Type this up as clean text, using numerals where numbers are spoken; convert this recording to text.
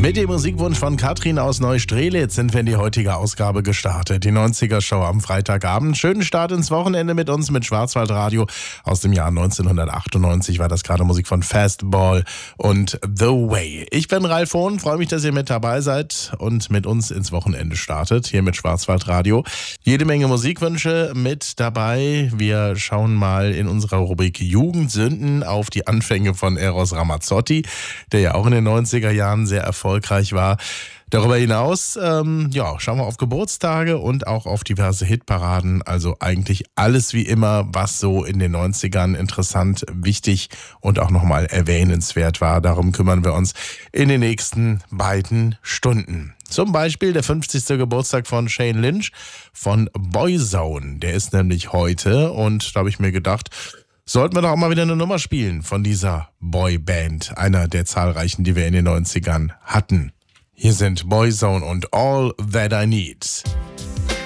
Mit dem Musikwunsch von Katrin aus Neustrelitz sind wir in die heutige Ausgabe gestartet. Die 90er-Show am Freitagabend. Schönen Start ins Wochenende mit uns, mit Schwarzwaldradio. Aus dem Jahr 1998 war das gerade Musik von Fastball und The Way. Ich bin Ralf Hohn, freue mich, dass ihr mit dabei seid und mit uns ins Wochenende startet, hier mit Schwarzwaldradio. Jede Menge Musikwünsche mit dabei. Wir schauen mal in unserer Rubrik Jugendsünden auf die Anfänge von Eros Ramazzotti, der ja auch in den 90er Jahren sehr erfolgreich war. Darüber hinaus schauen wir auf Geburtstage und auch auf diverse Hitparaden. Also eigentlich alles wie immer, was so in den 90ern interessant, wichtig und auch nochmal erwähnenswert war. Darum kümmern wir uns in den nächsten beiden Stunden. Zum Beispiel der 50. Geburtstag von Shane Lynch von Boyzone. Der ist nämlich heute und da habe ich mir gedacht, sollten wir doch auch mal wieder eine Nummer spielen von dieser Boyband, einer der zahlreichen, die wir in den 90ern hatten. Hier sind Boyzone und All That I Need.